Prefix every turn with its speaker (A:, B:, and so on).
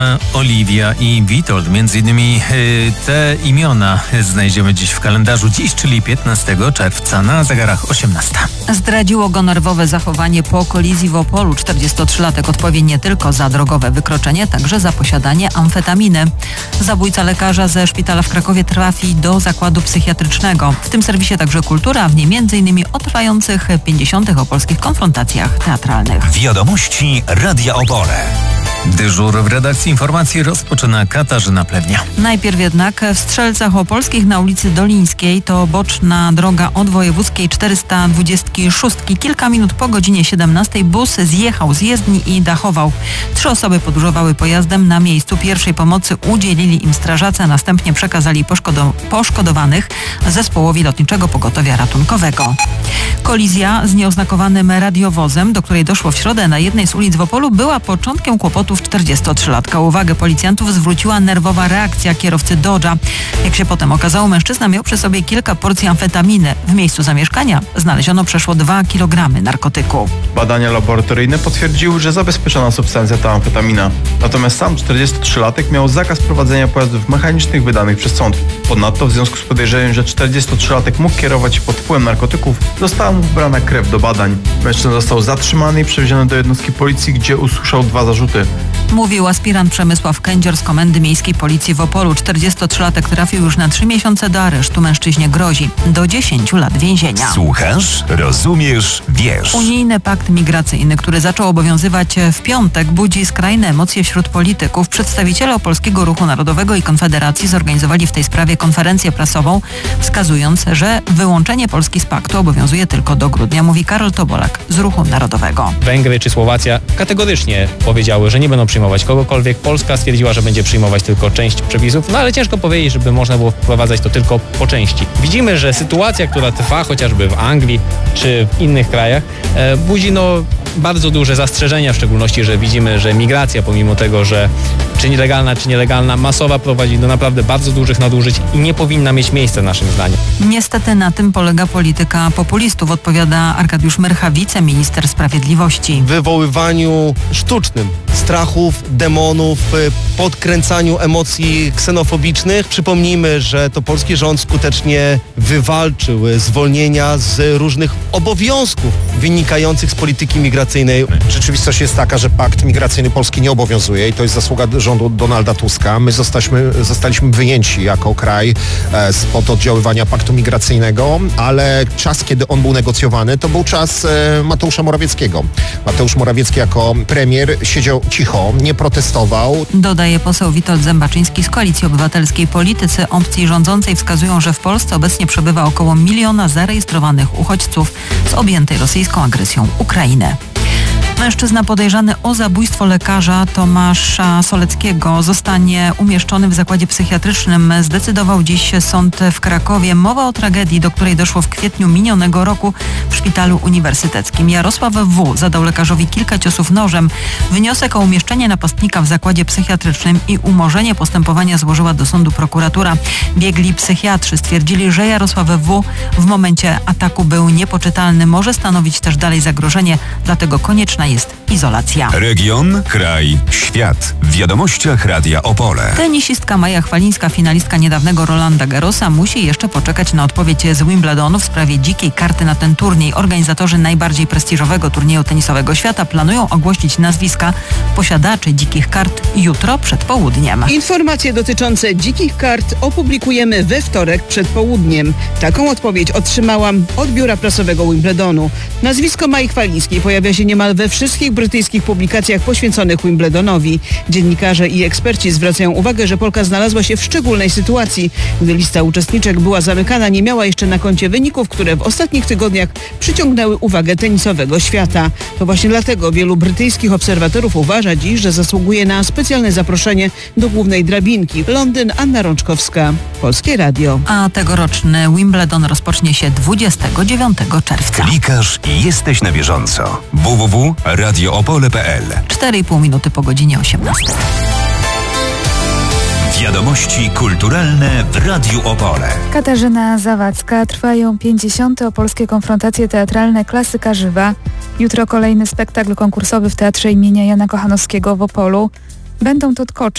A: Oliwia i Witold. Między innymi te imiona znajdziemy dziś w kalendarzu. Dziś, czyli 15 czerwca na zegarach 18.
B: Zdradziło go nerwowe zachowanie po kolizji w Opolu. 43-latek odpowie nie tylko za drogowe wykroczenie, także za posiadanie amfetaminy. Zabójca lekarza ze szpitala w Krakowie trafi do zakładu psychiatrycznego. W tym serwisie także kultura, a w niej m.in. o trwających 50. opolskich konfrontacjach teatralnych.
C: Wiadomości Radia Opole.
A: Dyżur w redakcji informacji rozpoczyna Katarzyna Plewnia.
B: Najpierw jednak w Strzelcach Opolskich na ulicy Dolińskiej to boczna droga od wojewódzkiej 426. Kilka minut po godzinie 17 bus zjechał z jezdni i dachował. 3 osoby podróżowały pojazdem. Na miejscu pierwszej pomocy udzielili im strażacy, a następnie przekazali poszkodowanych zespołowi Lotniczego Pogotowia Ratunkowego. Kolizja z nieoznakowanym radiowozem, do której doszło w środę na jednej z ulic w Opolu, była początkiem kłopotów 43-latka. Uwagę policjantów zwróciła nerwowa reakcja kierowcy Dodge'a. Jak się potem okazało, mężczyzna miał przy sobie kilka porcji amfetaminy. W miejscu zamieszkania znaleziono przeszło 2 kg narkotyku.
D: Badania laboratoryjne potwierdziły, że zabezpieczona substancja to amfetamina. Natomiast sam 43-latek miał zakaz prowadzenia pojazdów mechanicznych wydanych przez sąd. Ponadto w związku z podejrzeniem, że 43-latek mógł kierować pod wpływem narkotyków, została mu wybrana krew do badań. Mężczyzna został zatrzymany i przewieziony do jednostki policji, gdzie usłyszał 2 zarzuty.
B: Mówił aspirant Przemysław Kędzior z Komendy Miejskiej Policji w Opolu. 43-latek trafił już na 3 miesiące do aresztu. Mężczyźnie grozi do 10 lat więzienia.
C: Słuchasz, rozumiesz, wiesz.
B: Unijny pakt migracyjny, który zaczął obowiązywać w piątek, budzi skrajne emocje wśród polityków. Przedstawiciele Opolskiego Ruchu Narodowego i Konfederacji zorganizowali w tej sprawie konferencję prasową, wskazując, że wyłączenie Polski z paktu obowiązuje tylko do grudnia, mówi Karol Tobolak z Ruchu Narodowego.
E: Węgry czy Słowacja kategorycznie powiedziały, że nie będą przyjmować kogokolwiek. Polska stwierdziła, że będzie przyjmować tylko część przepisów, no ale ciężko powiedzieć, żeby można było wprowadzać to tylko po części. Widzimy, że sytuacja, która trwa chociażby w Anglii czy w innych krajach, budzi bardzo duże zastrzeżenia, w szczególności, że widzimy, że migracja, pomimo tego, że czy nielegalna, masowa, prowadzi do naprawdę bardzo dużych nadużyć i nie powinna mieć miejsca naszym zdaniem.
B: Niestety na tym polega polityka populistów, odpowiada Arkadiusz Myrcha, wiceminister sprawiedliwości.
F: Wywoływaniu sztucznym strachów, demonów, podkręcaniu emocji ksenofobicznych. Przypomnijmy, że to polski rząd skutecznie wywalczył zwolnienia z różnych obowiązków wynikających z polityki migracyjnej.
G: Rzeczywistość jest taka, że pakt migracyjny Polski nie obowiązuje i to jest zasługa rządu Donalda Tuska. My zostaliśmy wyjęci jako kraj spod oddziaływania paktu migracyjnego, ale czas, kiedy on był negocjowany, to był czas Mateusza Morawieckiego. Mateusz Morawiecki jako premier siedział cicho, nie protestował.
B: Dodaje poseł Witold Zębaczyński z Koalicji Obywatelskiej. Politycy opcji rządzącej wskazują, że w Polsce obecnie przebywa około 1 miliona zarejestrowanych uchodźców z objętej rosyjską agresją Ukrainy. Mężczyzna podejrzany o zabójstwo lekarza Tomasza Soleckiego zostanie umieszczony w zakładzie psychiatrycznym. Zdecydował dziś sąd w Krakowie. Mowa o tragedii, do której doszło w kwietniu minionego roku w szpitalu uniwersyteckim. Jarosław W. zadał lekarzowi kilka ciosów nożem. Wniosek o umieszczenie napastnika w zakładzie psychiatrycznym i umorzenie postępowania złożyła do sądu prokuratura. Biegli psychiatrzy stwierdzili, że Jarosław W. w momencie ataku był niepoczytalny. Może stanowić też dalej zagrożenie, dlatego konieczna jest izolacja.
C: Region, kraj, świat. W wiadomościach Radia Opole.
B: Tenisistka Maja Chwalińska, finalistka niedawnego Rolanda Garrosa, musi jeszcze poczekać na odpowiedź z Wimbledonu w sprawie dzikiej karty na ten turniej. Organizatorzy najbardziej prestiżowego turnieju tenisowego świata planują ogłosić nazwiska posiadaczy dzikich kart jutro przed południem.
H: Informacje dotyczące dzikich kart opublikujemy we wtorek przed południem. Taką odpowiedź otrzymałam od biura prasowego Wimbledonu. Nazwisko Mai Chwalińskiej pojawia się niemal we wszystkich brytyjskich publikacjach poświęconych Wimbledonowi. Dziennikarze i eksperci zwracają uwagę, że Polka znalazła się w szczególnej sytuacji. Gdy lista uczestniczek była zamykana, nie miała jeszcze na koncie wyników, które w ostatnich tygodniach przyciągnęły uwagę tenisowego świata. To właśnie dlatego wielu brytyjskich obserwatorów uważa dziś, że zasługuje na specjalne zaproszenie do głównej drabinki. Londyn, Anna Rączkowska, Polskie Radio.
B: A tegoroczny Wimbledon rozpocznie się 29 czerwca.
C: Klikasz i jesteś na bieżąco. www.radioopole.pl
B: 4,5 minuty po godzinie 18.
C: Wiadomości kulturalne w Radiu Opole.
I: Katarzyna Zawadzka. Trwają 50. opolskie konfrontacje teatralne Klasyka Żywa. Jutro kolejny spektakl konkursowy w Teatrze imienia Jana Kochanowskiego w Opolu. Będą to tkocze.